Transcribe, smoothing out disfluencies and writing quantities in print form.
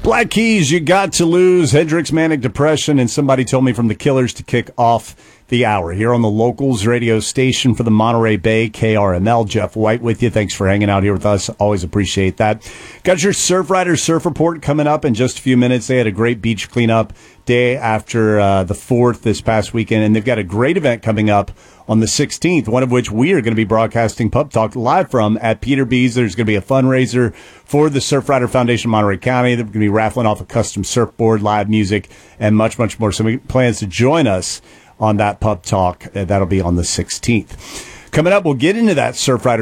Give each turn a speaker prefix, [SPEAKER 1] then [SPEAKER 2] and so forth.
[SPEAKER 1] Black Keys, You Got to Lose, Hendrix, Manic Depression, and somebody told me from the Killers to kick off the hour here on the Locals radio station for the Monterey Bay, KRML. Jeff White with you. Thanks for hanging out here with us. Always appreciate that. Got your Surf Riders Surf Report coming up in just a few minutes. They had a great beach cleanup day after the 4th this past weekend, and they've got a great event coming up on the 16th, one of which we are going to be broadcasting Pub Talk live from at Peter B's. There's going to be a fundraiser for the Surf Rider Foundation of Monterey County. They're going to be raffling off a custom surfboard, live music, and much, much more. So we plans to join us on that Pub Talk. That'll be on the 16th. Coming up, we'll get into that Surf Rider